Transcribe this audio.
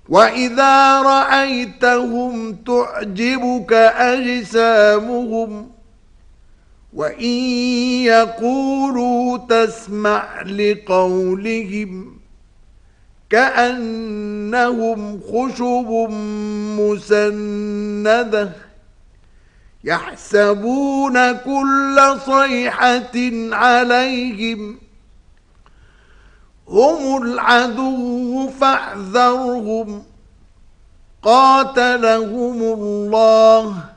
وإذا رأيتهم تعجبك أجسامهم وإن يقولوا تسمع لقولهم كأنهم خشب مسندة يحسبون كل صيحة عليهم هم العدو فاحذرهم قاتلهم الله